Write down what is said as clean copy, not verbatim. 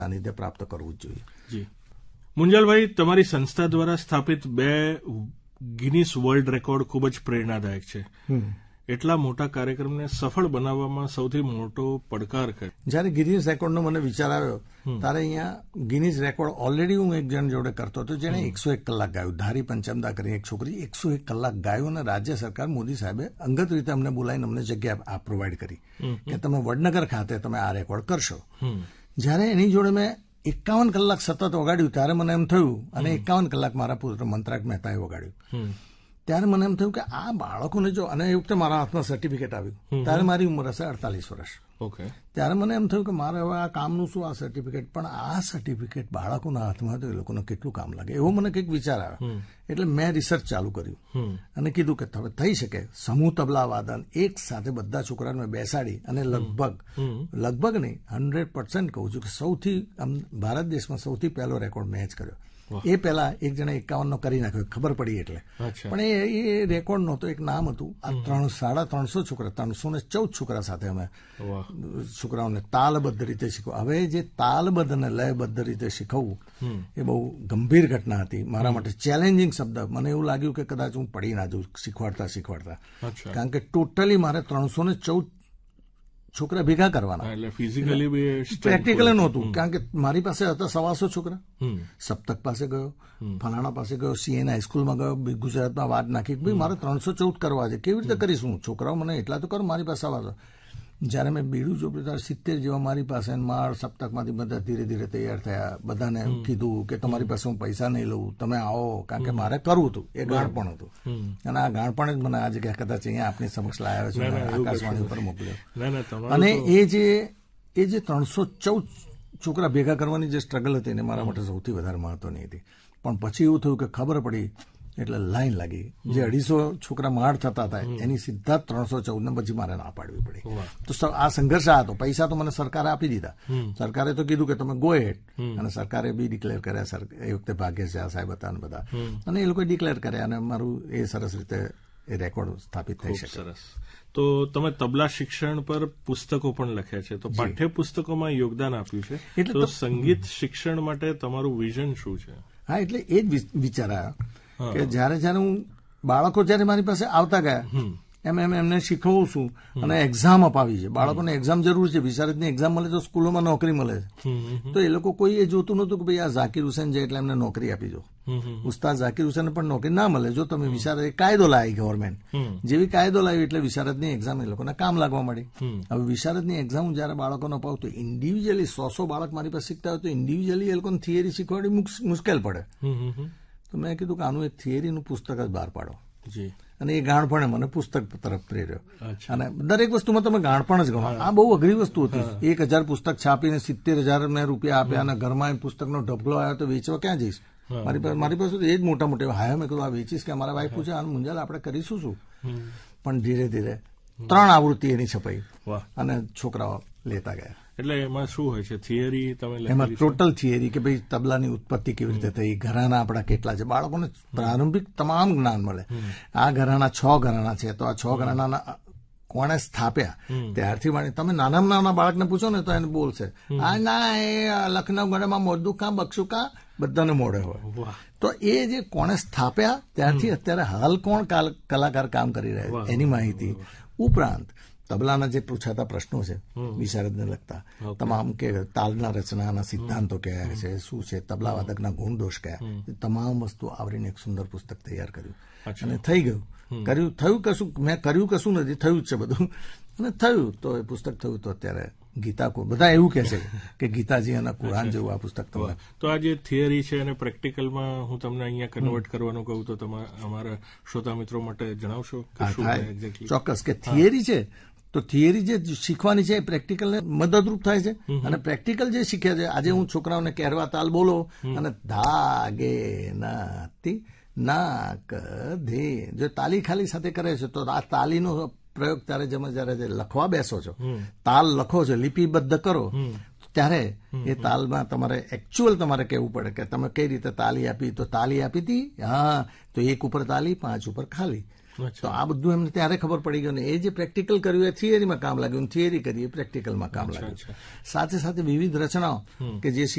સાનિધ્ય પ્રાપ્ત કરવું જ જોઈએ. જી મુંજાલભાઈ, તમારી સંસ્થા દ્વારા સ્થાપિત 2 ગિનીસ વર્લ્ડ રેકોર્ડ ખૂબ જ પ્રેરણાદાયક છે. એટલા મોટા કાર્યક્રમને સફળ બનાવવામાં સૌથી મોટો પડકાર કયો? જયારે ગિનીસ રેકોર્ડનો મને વિચાર આવ્યો ત્યારે અહીંયા ગિનીસ રેકોર્ડ ઓલરેડી હું એક જણ જોડે કરતો હતો, જેને 101 કલાક ગાયું. ધારી પંચમદા કરીને એક છોકરી 101 કલાક ગાયું અને રાજ્ય સરકાર મોદી સાહેબે અંગત રીતે અમને બોલાવીને અમને જગ્યા પ્રોવાઈડ કરી કે તમે વડનગર ખાતે તમે આ રેકોર્ડ કરશો. જયારે એની જોડે મેં 51 કલાક સતત વગાડ્યું ત્યારે મને એમ થયું, અને 51 કલાક મારા પુત્ર મંત્રાગ મહેતાએ વગાડ્યું, ત્યારે મને એમ થયું કે આ બાળકોને જો, અને એ વખતે મારા હાથમાં સર્ટિફિકેટ આવ્યું ત્યારે મારી ઉંમર હશે 48 વર્ષ. ત્યારે મને એમ થયું કે મારે હવે આ કામનું શું આ સર્ટિફિકેટ, પણ આ સર્ટિફિકેટ બાળકોના હાથમાં તો એ લોકોને કેટલું કામ લાગે, એવો મને કંઈક વિચાર આવ્યો. એટલે મેં રિસર્ચ ચાલુ કર્યું અને કીધું કે હવે થઈ શકે સમૂહ તબલા વાદન એક સાથે બધા છોકરાને બેસાડી અને લગભગ નહીં 100% કહું છું કે સૌથી ભારત દેશમાં સૌથી પહેલો રેકોર્ડ મેં જ કર્યો. એ પહેલા એક જણા 51 કરી નાખ્યો, ખબર પડી એટલે. પણ એ રેકોર્ડ નહોતો, એક નામ હતું. આ 350 છોકરા, 314 છોકરા સાથે અમે છોકરાઓને તાલબદ્ધ રીતે શીખવું. હવે જે તાલબદ્ધ અને લયબદ્ધ રીતે શીખવવું એ બહુ ગંભીર ઘટના હતી મારા માટે, ચેલેન્જિંગ શબ્દ. મને એવું લાગ્યું કે કદાચ હું પડી ના જઉં શીખવાડતા, કારણ કે ટોટલી મારે 314 છોકરા ભેગા કરવાના. પ્રેક્ટિકલી નહોતું, કારણ કે મારી પાસે હતા 125 છોકરા. સપ્તક પાસે ગયો, ફલાણા પાસે ગયો, CN હાઈસ્કૂલમાં ગયો, ગુજરાતમાં વાત નાખી કે ભાઈ મારે 314 કરવા છે, કેવી રીતે કરીશું? છોકરાઓ મને એટલા તો કરો, મારી પાસે આવા. જયારે મેં બીડું જોયું ત્યારે 70 જેવા મારી પાસે, માર સપ્તકમાંથી બધા ધીરે ધીરે તૈયાર થયા. બધાને કીધું કે તમારી પાસે હું પૈસા નહીં લઉં, તમે આવો, કારણ કે મારે કરવું હતું. એ ગાણપણ હતું, અને આ ગાણપણ જ મને આ જગ્યા કદાચ અહીંયા આપની સમક્ષ લાવ્યો છે, આકાશવાણી ઉપર મોકલ્યો. અને એ જે 314 છોકરા ભેગા કરવાની જે સ્ટ્રગલ હતી ને મારા માટે સૌથી વધારે મહત્વની હતી. પણ પછી એવું થયું કે ખબર પડી એટલે લાઈન લાગી. જે 250 છોકરા માળ થતા હતા એની સીધા 314 ને પછી મારે ના પાડવી પડી. તો આ સંઘર્ષ આ હતો. પૈસા તો મને સરકારે આપી દીધા, સરકારે તો કીધું કે તમે ગો હેડ, અને સરકારે બી ડિક્લેર કર્યા. એ વખતે ભાગ્યેશ સાહેબ હતા બધા, અને એ લોકોએ ડિક્લેર કર્યા, અને મારું એ સરસ રીતે એ રેકોર્ડ સ્થાપિત થઈ શકે. સરસ. તો તમે તબલા શિક્ષણ પર પુસ્તકો પણ લખ્યા છે, તો પાઠ્યપુસ્તકોમાં યોગદાન આપ્યું છે, એટલે સંગીત શિક્ષણ માટે તમારું વિઝન શું છે? હા, એટલે એ જ વિચાર આવ્યો કે જયારે હું બાળકો જયારે મારી પાસે આવતા ગયા એમ એમને શીખવું છું, અને એક્ઝામ અપાવી છે. બાળકોને એક્ઝામ જરૂર છે, વિશારદની એક્ઝામ મળે તો સ્કૂલોમાં નોકરી મળે છે. તો એ લોકો કોઈ એ જોતું નહોતું કે ભાઈ આ ઝાકીર હુસેન છે એટલે એમને નોકરી આપી દો. ઉસ્તાદ ઝાકીર હુસેનને પણ નોકરી ના મળે જો તમે વિશારદ. કાયદો લાવી ગવર્મેન્ટ, જેવી કાયદો લાવી એટલે વિશારદની એક્ઝામ એ લોકોને કામ લાગવા માંડી. હવે વિશારદની એક્ઝામ હું જયારે બાળકોને અપાવું તો ઇન્ડિવિજ્યુઅલી 100 બાળક મારી પાસે શીખતા હોય તો ઇન્ડિવિજ્યુઅલી એ લોકોને થિયરી શીખવાડી મુશ્કેલ પડે. તો મેં કીધું કે આનું એક થિયરીનું પુસ્તક જ બહાર પાડો. અને એ ગાણપણે મને પુસ્તક તરફ પ્રેર્યો. અને દરેક વસ્તુમાં તમે ગાણપણ જ ગણો. આ બહુ અઘરી વસ્તુ હતી. 1000 પુસ્તક છાપીને 70,000 મેં રૂપિયા આપ્યા, અને ઘરમાં પુસ્તકનો ઢગલો આવ્યો તો વેચવા ક્યાં જઈશ? મારી પાસે એ જ મોટા મોટા હાય. મેં કીધું આ વેચીશ કે? મારા વાઈફ પૂછે મુંજાલ આપણે કરીશું શું? પણ ધીરે ધીરે 3 આવૃત્તિ એની છપાઈ, અને છોકરાઓ લેતા ગયા. એટલે એમાં શું હોય છે? થિયરી તમે એમાં ટોટલ થિયરી કે ભાઈ તબલાની ઉત્પત્તિ કેવી રીતે થઈ, ઘરાના આપણા કેટલા છે, બાળકોને પ્રારંભિક તમામ જ્ઞાન મળે. આ ઘરાના 6 ઘરાના છે, તો આ 6 ઘરાના કોણે સ્થાપ્યા ત્યારથી વાળી. તમે નાનામાં નાના બાળકને પૂછો ને તો એને બોલશે આ ના એ લખનઉ ગઢમાં મોદું કા બક્ષુ કા, બધાને મોડે હોય. તો એ જે કોણે સ્થાપ્યા ત્યારથી અત્યારે હાલ કોણ કલાકાર કામ કરી રહ્યા એની માહિતી ઉપરાંત તબલાના જે પૂછાતા પ્રશ્નો છે વિશારદને લગતા તમામ, કે તાલના રચનાના સિદ્ધાંતો કયા છે, શું છે, તબલા વાદકના ગુણ દોષ કયા, તમામ વસ્તુ આવરીને એક સુંદર પુસ્તક તૈયાર કર્યું. અને થઈ ગયું. થયું કશું, મેં કર્યું કશું નથી, થયું જ છે બધું. અને થયું તો એ પુસ્તક થયું તો અત્યારે ગીતા બધા એવું કહે છે કે ગીતાજી અને કુરાન જેવું આ પુસ્તક તમે. તો આ જે થિયરી છે અને પ્રેક્ટિકલમાં હું તમને અહીંયા કન્વર્ટ કરવાનું કહું તો તમે અમારા શ્રોતા મિત્રો માટે જણાવશો? ચોક્કસ. કે થિયરી છે તો થિયરી જે શીખવાની છે એ પ્રેક્ટિકલને મદદરૂપ થાય છે. અને પ્રેક્ટિકલ જે શીખ્યા છે આજે હું છોકરાઓને કહેરવા તાલ બોલો અને ધાગે નાતી નાક ધે, જો તાલી ખાલી સાથે કરે છે તો આ તાલીનો પ્રયોગ ત્યારે જયારે લખવા બેસો છો, તાલ લખો છો, લિપિબદ્ધ કરો, ત્યારે એ તાલમાં તમારે એકચ્યુઅલ તમારે કહેવું પડે કે તમે કઈ રીતે તાલી આપી. તો તાલી આપી હતી, હા, તો 1 ઉપર તાલી 5 ઉપર ખાલી. તો આ બધું એમને ત્યારે ખબર પડી ગયું ને એ જે પ્રેક્ટિકલ કર્યું એ થિયરીમાં કામ લાગ્યું, થિયરી કરી એ પ્રેક્ટિકલમાં કામ લાગ્યું. સાથે સાથે વિવિધ રચનાઓ કે જે